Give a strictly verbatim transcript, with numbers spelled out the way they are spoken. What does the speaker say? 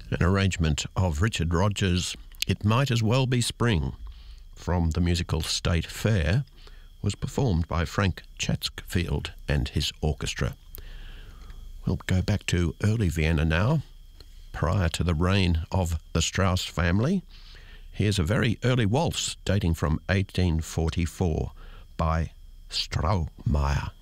An arrangement of Richard Rodgers' It Might As Well Be Spring from the musical State Fair was performed by Frank Chatsfield and his orchestra. We'll go back to early Vienna now, prior to the reign of the Strauss family. Here's a very early waltz dating from eighteen forty-four by Straumeier.